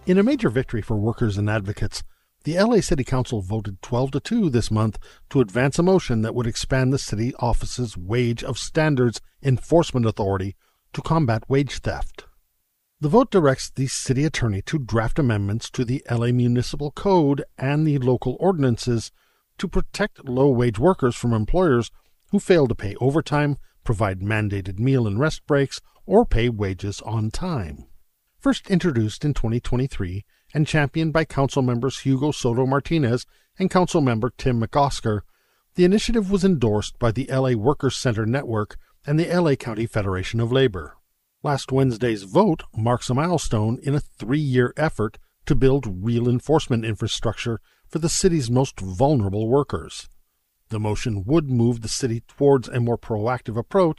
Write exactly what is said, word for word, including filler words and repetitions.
In a major victory for workers and advocates, the L A City Council voted twelve to two this month to advance a motion that would expand the city office's Wage of Standards Enforcement Authority to combat wage theft. The vote directs the city attorney to draft amendments to the L A Municipal Code and the local ordinances to protect low-wage workers from employers who fail to pay overtime, provide mandated meal and rest breaks, or pay wages on time. First introduced in twenty twenty-three and championed by Council members Hugo Soto Martinez and Council member Tim McOsker, the initiative was endorsed by the L A Workers Center Network and the L A County Federation of Labor. Last Wednesday's vote marks a milestone in a three-year effort to build real enforcement infrastructure for the city's most vulnerable workers. The motion would move the city towards a more proactive approach